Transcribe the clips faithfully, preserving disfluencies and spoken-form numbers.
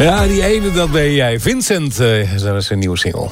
Ja, die ene, dat ben jij. Vincent, uh, dat is een nieuwe single.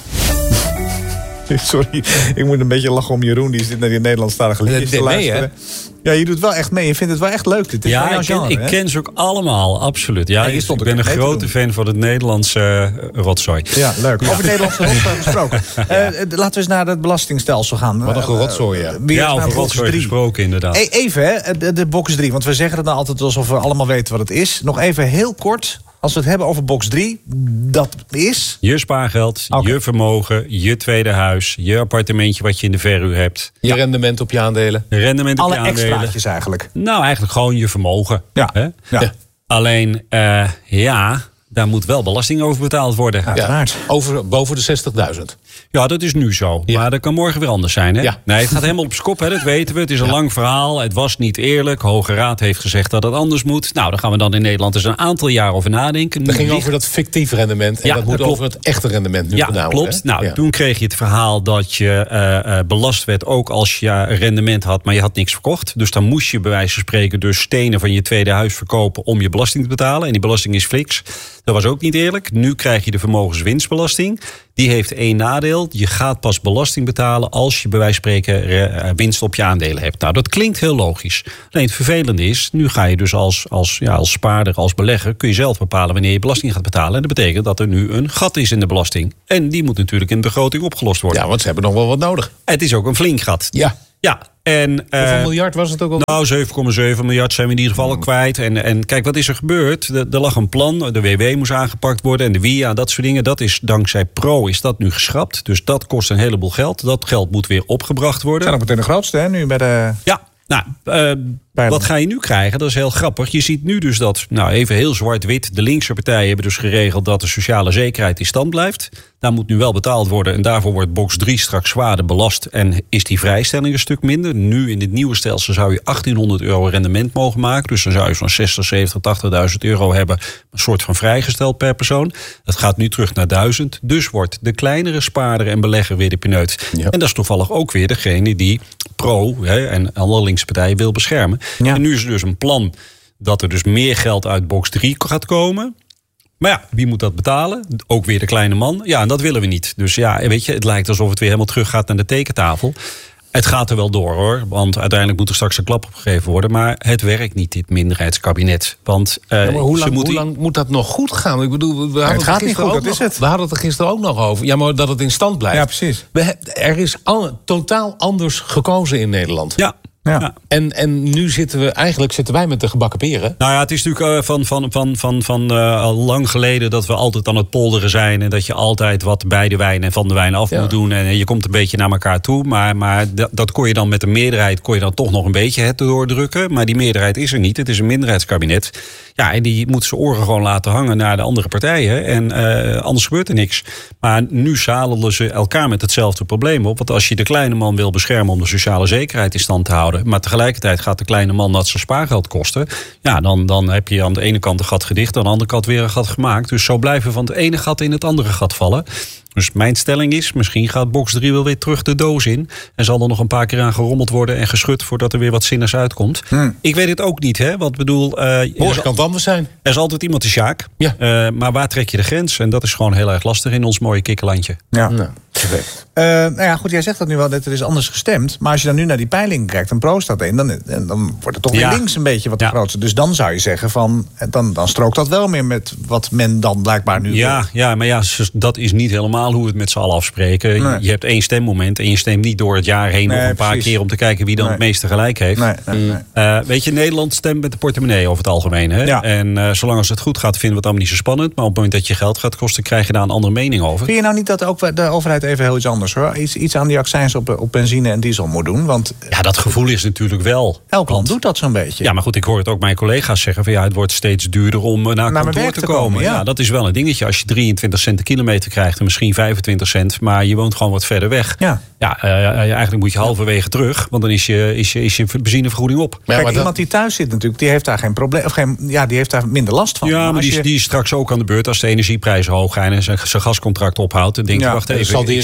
Sorry, ik moet een beetje lachen om Jeroen. Die zit naar die Nederlandstalige liedjes te luisteren. Ja, je doet wel echt mee. Je vindt het wel echt leuk. Dit is ja, ik, genre, ken, ik ken ze ook allemaal, absoluut. Ja, ja, ik, ik ben een grote fan van het Nederlandse uh, rotzooi. Ja, leuk. Over het Nederlandse rotzooi gesproken. Uh, laten we eens naar het belastingstelsel gaan. Wat een rotzooi, ja. Uh, ja, over rotzooi gesproken, inderdaad. E- even, hè, de, de box drie. Want we zeggen het nou altijd alsof we allemaal weten wat het is. Nog even heel kort. Als we het hebben over box drie, dat is... Je spaargeld, okay. Je vermogen, je tweede huis, je appartementje wat je in de verhuur hebt. Je ja. rendement op je aandelen. Rendement op Alle je aandelen. Alle extraatjes eigenlijk. Nou, eigenlijk gewoon je vermogen. Ja. Hè? Ja. Ja. Alleen, uh, ja, daar moet wel belasting over betaald worden. Uiteraard. Ja, over, boven de zestigduizend. Ja, dat is nu zo. Ja. Maar dat kan morgen weer anders zijn. Hè? Ja. Nee, het gaat helemaal op z'n kop, hè? Dat weten we. Het is een ja. lang verhaal. Het was niet eerlijk. Hoge Raad heeft gezegd dat het anders moet. Nou, daar gaan we dan in Nederland eens een aantal jaar over nadenken. Dat ging ligt... over dat fictief rendement. En ja, dat moet dat over het echte rendement nu ja, gedaan klopt. worden. Nou, ja. toen kreeg je het verhaal dat je uh, uh, belast werd ook als je rendement had, maar je had niks verkocht. Dus dan moest je bij wijze van spreken dus stenen van je tweede huis verkopen om je belasting te betalen. En die belasting is fliks. Dat was ook niet eerlijk. Nu krijg je de vermogenswinstbelasting. Die heeft één nadeel. Je gaat pas belasting betalen als je bij wijze van spreken winst op je aandelen hebt. Nou, dat klinkt heel logisch. Alleen het vervelende is, nu ga je dus als, als, ja, als spaarder, als belegger, kun je zelf bepalen wanneer je belasting gaat betalen. En dat betekent dat er nu een gat is in de belasting. En die moet natuurlijk in de begroting opgelost worden. Ja, want ze hebben nog wel wat nodig. Het is ook een flink gat. Ja. Ja, en... Uh, Hoeveel miljard was het ook al? Nou, zeven komma zeven miljard zijn we in ieder geval al kwijt. En, en kijk, wat is er gebeurd? Er, er lag een plan, de W W moest aangepakt worden en de W I A, dat soort dingen. Dat is dankzij Pro is dat nu geschrapt. Dus dat kost een heleboel geld. Dat geld moet weer opgebracht worden. Zijn ook meteen de grootste, hè, nu bij de... Ja. Nou, uh, wat ga je nu krijgen? Dat is heel grappig. Je ziet nu dus dat, nou even heel zwart-wit, de linkse partijen hebben dus geregeld dat de sociale zekerheid in stand blijft. Daar moet nu wel betaald worden en daarvoor wordt box drie straks zwaarder belast en is die vrijstelling een stuk minder. Nu in het nieuwe stelsel zou je achttienhonderd euro rendement mogen maken. Dus dan zou je zo'n zestig, zeventig, tachtigduizend euro hebben. Een soort van vrijgesteld per persoon. Dat gaat nu terug naar duizend. Dus wordt de kleinere spaarder en belegger weer de pineut. Ja. En dat is toevallig ook weer degene die Pro hè, en alle linkse partijen wil beschermen. Ja. En nu is er dus een plan dat er dus meer geld uit box drie gaat komen. Maar ja, wie moet dat betalen? Ook weer de kleine man. Ja, en dat willen we niet. Dus ja, weet je, het lijkt alsof het weer helemaal terug gaat naar de tekentafel. Het gaat er wel door hoor, want uiteindelijk moet er straks een klap opgegeven worden. Maar het werkt niet, dit minderheidskabinet. Want, uh, ja, maar hoe, lang, moeten... hoe lang moet dat nog goed gaan? Ik bedoel, we hadden ja, het gaat niet goed, dat nog, is het. We hadden het er gisteren ook nog over. Ja, maar dat het in stand blijft. Ja, precies. We, er is al, totaal anders gekozen in Nederland. Ja. Ja. Ja. En, en nu zitten we, eigenlijk zitten wij met de gebakken peren. Nou ja, het is natuurlijk uh, van, van, van, van, van uh, al lang geleden dat we altijd aan het polderen zijn. En dat je altijd wat bij de wijn en van de wijn af ja. moet doen. En je komt een beetje naar elkaar toe. Maar, maar dat, dat kon je dan met de meerderheid kon je dan toch nog een beetje het doordrukken. Maar die meerderheid is er niet. Het is een minderheidskabinet. Ja, en die moet zijn oren gewoon laten hangen naar de andere partijen. En uh, anders gebeurt er niks. Maar nu zadelen ze elkaar met hetzelfde probleem op. Want als je de kleine man wil beschermen om de sociale zekerheid in stand te houden, maar tegelijkertijd gaat de kleine man dat zijn spaargeld kosten, ja, dan, dan heb je aan de ene kant een gat gedicht, aan de andere kant weer een gat gemaakt. Dus zo blijven we van het ene gat in het andere gat vallen. Dus mijn stelling is, misschien gaat box drie wel weer terug de doos in. En zal er nog een paar keer aan gerommeld worden en geschud voordat er weer wat zinnigs uitkomt. Hmm. Ik weet het ook niet, hè. Want bedoel, uh, Morgen kan het anders zijn. Er is altijd iemand de sjaak. Ja. Uh, maar waar trek je de grens? En dat is gewoon heel erg lastig in ons mooie kikkerlandje. Ja. Nou. Uh, nou ja, goed, jij zegt dat nu wel, dat er is anders gestemd. Maar als je dan nu naar die peiling kijkt, een Pro staat in, dan, dan wordt het toch weer ja. links een beetje wat de ja. grootste. Dus dan zou je zeggen van, dan, dan strookt dat wel meer met wat men dan blijkbaar nu ja, wil. Ja, maar ja, dat is niet helemaal hoe we het met z'n allen afspreken. Nee. Je hebt één stemmoment en je stemt niet door het jaar heen nee, nog een paar precies. keer om te kijken wie dan nee. het meeste gelijk heeft. Nee, nee, nee. Uh, weet je, Nederland stemt met de portemonnee over het algemeen. Hè? Ja. En uh, zolang als het goed gaat, vinden we het allemaal niet zo spannend. Maar op het moment dat je geld gaat kosten, krijg je daar een andere mening over. Vind je nou niet dat ook de overheid even heel iets anders hoor? Iets, iets aan die accijns op, op benzine en diesel moet doen? Want ja, dat gevoel is natuurlijk wel. Elk land doet dat zo'n beetje. Ja, maar goed, ik hoor het ook mijn collega's zeggen van ja, het wordt steeds duurder om naar, naar kantoor te, te komen. komen ja. ja, dat is wel een dingetje. Als je drieëntwintig cent de kilometer krijgt en misschien vijfentwintig cent, maar je woont gewoon wat verder weg. Ja, ja uh, eigenlijk moet je halverwege terug, want dan is je, is je, is je benzinevergoeding op. Kijk, maar dat... iemand die thuis zit natuurlijk, die heeft daar geen probleem, of geen, ja, die heeft daar minder last van. Ja, maar, maar die, je... die is straks ook aan de beurt als de energieprijzen hoog gaan en zijn, zijn gascontract ophoudt. Dan denk je, ja, wacht even, ik, ik,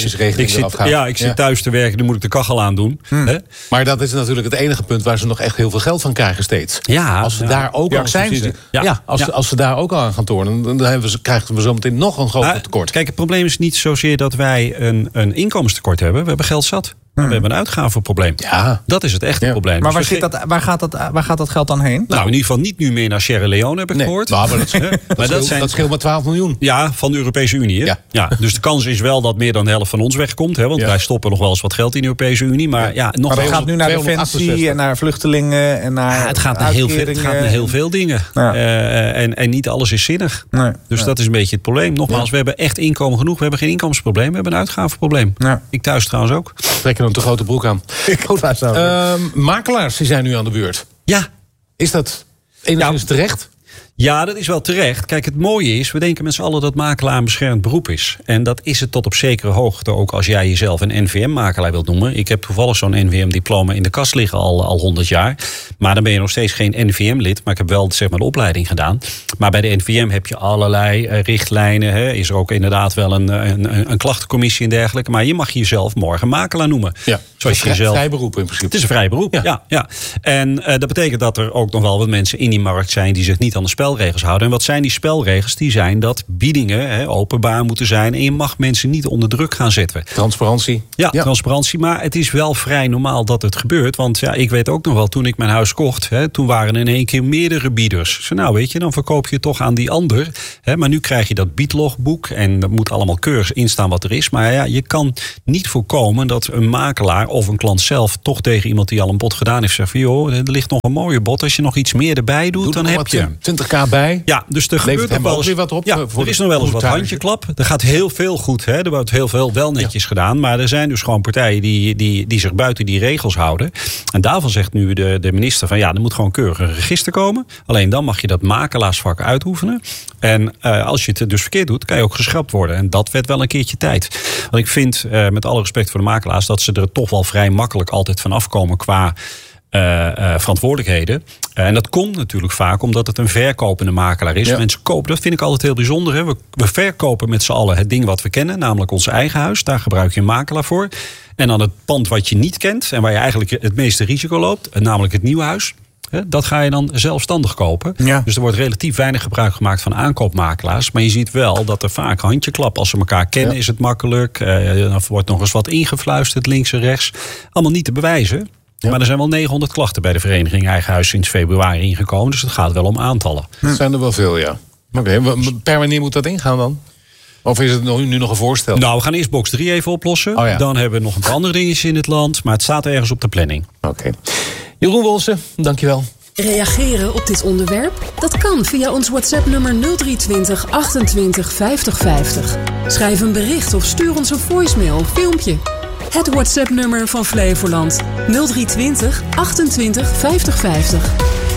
ik zit, ja, ik zit ja. thuis te werken, dan moet ik de kachel aandoen. Hmm. Hè? Maar dat is natuurlijk het enige punt waar ze nog echt heel veel geld van krijgen steeds. Ja, als ze ja. daar ook ja, al zijn ze. Ja, ja, als, ja. als ze daar ook al aan gaan tornen, dan hebben we, krijgen we zometeen nog een groot tekort. Kijk, het probleem is niet zozeer dat wij een, een inkomenstekort hebben. We hebben geld zat. Hmm. We hebben een uitgavenprobleem. Ja. Dat is het echte ja. probleem. Maar waar, dus zit dat, waar, gaat dat, waar gaat dat geld dan heen? Nou, in ieder geval niet nu meer naar Sierra Leone, heb ik nee. gehoord. Nou, maar dat, maar dat, dat, zijn, dat scheelt maar twaalf miljoen. Ja, van de Europese Unie. Hè? Ja. Ja, dus de kans is wel dat meer dan de helft van ons wegkomt. Hè? Want ja. wij stoppen nog wel eens wat geld in de Europese Unie. Maar, ja, nog maar het gaat nu naar defensie en naar vluchtelingen en naar ja, het, gaat naar heel veel, het gaat naar heel veel dingen. Ja. Uh, en, en niet alles is zinnig. Nee. Dus ja. dat is een beetje het probleem. Nogmaals, ja. we hebben echt inkomen genoeg. We hebben geen inkomensprobleem. We hebben een uitgavenprobleem. Ja. Ik thuis trouwens ook. Trekken dan de grote broek aan. Goed. Uh, makelaars die zijn nu aan de beurt. Ja. Is dat enigszins ja. terecht? Ja, dat is wel terecht. Kijk, het mooie is, we denken met z'n allen dat makelaar een beschermd beroep is. En dat is het tot op zekere hoogte ook als jij jezelf een N V M-makelaar wilt noemen. Ik heb toevallig zo'n N V M-diploma in de kast liggen al, al honderd jaar. Maar dan ben je nog steeds geen N V M-lid. Maar ik heb wel zeg maar, de opleiding gedaan. Maar bij de N V M heb je allerlei uh, richtlijnen. Hè. Is er ook inderdaad wel een, een, een klachtencommissie en dergelijke. Maar je mag jezelf morgen makelaar noemen. Ja, zoals vrij, je jezelf... vrij beroep in principe. Het is een vrij beroep, ja. ja, ja. En uh, dat betekent dat er ook nog wel wat mensen in die markt zijn die zich niet aan de spelregels houden. En wat zijn die spelregels? Die zijn dat biedingen hè, openbaar moeten zijn. En je mag mensen niet onder druk gaan zetten. Transparantie. Ja, ja, transparantie. Maar het is wel vrij normaal dat het gebeurt. Want ja, ik weet ook nog wel, toen ik mijn huis kocht, hè, toen waren er in één keer meerdere bieders. Dus nou weet je, dan verkoop je het toch aan die ander. Hè, maar nu krijg je dat biedlogboek. En er moet allemaal keurig instaan wat er is. Maar ja, je kan niet voorkomen dat een makelaar of een klant zelf toch tegen iemand die al een bod gedaan heeft zegt van joh, er ligt nog een mooie bod. Als je nog iets meer erbij doet, Doe dan heb je twintig k bij. Ja, dus er gebeurt nog wel eens wat op. Ja, er is nog wel eens wat handjeklap. Er gaat heel veel goed. Hè. Er wordt heel veel wel netjes ja. gedaan. Maar er zijn dus gewoon partijen die, die, die zich buiten die regels houden. En daarvan zegt nu de, de minister van ja, er moet gewoon keurig een register komen. Alleen dan mag je dat makelaarsvak uitoefenen. En uh, als je het dus verkeerd doet, kan je ook geschrapt worden. En dat werd wel een keertje tijd. Want ik vind, uh, met alle respect voor de makelaars, dat ze er toch wel vrij makkelijk altijd van afkomen qua Uh, uh, verantwoordelijkheden. Uh, en dat komt natuurlijk vaak omdat het een verkopende makelaar is. Ja. Mensen kopen, dat vind ik altijd heel bijzonder. Hè? We, we verkopen met z'n allen het ding wat we kennen, namelijk ons eigen huis. Daar gebruik je een makelaar voor. En dan het pand wat je niet kent en waar je eigenlijk het meeste risico loopt, namelijk het nieuwe huis. Dat ga je dan zelfstandig kopen. Ja. Dus er wordt relatief weinig gebruik gemaakt van aankoopmakelaars. Maar je ziet wel dat er vaak handjeklap. Als ze elkaar kennen ja. is het makkelijk. Uh, dan wordt nog eens wat ingefluisterd, links en rechts. Allemaal niet te bewijzen. Ja. Maar er zijn wel negenhonderd klachten bij de vereniging Eigen Huis sinds februari ingekomen. Dus het gaat wel om aantallen. Dat zijn er wel veel, ja. Oké, okay. Per wanneer moet dat ingaan dan? Of is het nu nog een voorstel? Nou, we gaan eerst box drie even oplossen. Oh ja. Dan hebben we nog een paar andere dingetjes in het land. Maar het staat ergens op de planning. Oké. Okay. Jeroen Wolse, dankjewel. Reageren op dit onderwerp? Dat kan via ons WhatsApp-nummer nul drie twintig achtentwintig vijftig vijftig. Schrijf een bericht of stuur ons een voicemail of filmpje. Het WhatsApp-nummer van Flevoland nul drie twintig achtentwintig vijftig vijftig.